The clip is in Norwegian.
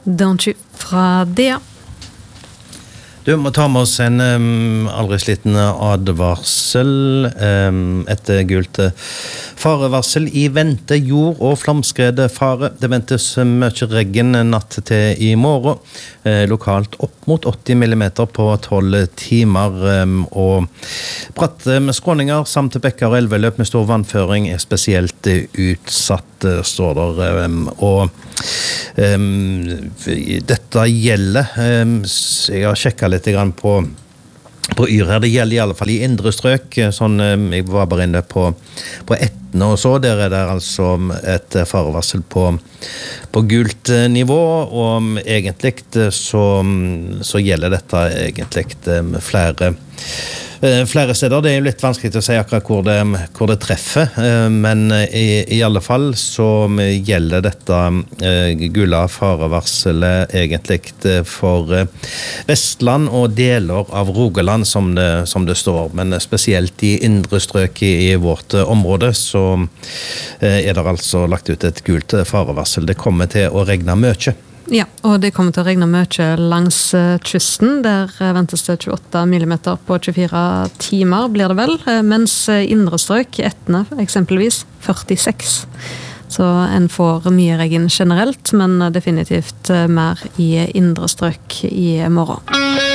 Don't you fra det. Du må ta med oss en aldri sliten advarsel, et gult farevarsel i vente jord- og flamskredfare. Det ventes mye regn natt til i morgen, lokalt opp mot 80 millimeter på 12 timer, og bratte skråninger samt bekker og elveløp med stor vannføring er spesielt utsatt, står der, og dette gjelder, jeg har sjekket litt grann på Yr her, det gjelder i alle fall i indre strøk, sånn, jeg var bare inne på Etne og så, der det altså et farevarsel på gult nivå, og egentlig så gjelder dette egentlig flere steder. Det er jo litt vanskelig å si akkurat hvor det treffer, men i alle fall så gjelder dette gule farevarselet egentlig for Vestland og deler av Rogaland som det står, men spesielt i indre strøk i vårt område så er det altså lagt ut et gult farevarsel. Det kommer til å regne mye. Ja, og det kommer til å regne mye langs kysten. Der ventes det 28 millimeter på 24 timer, blir det vel. Mens indre strøk, Etne eksempelvis, 46. Så en får mye regn generelt, men definitivt mer i indre strøk i morgen.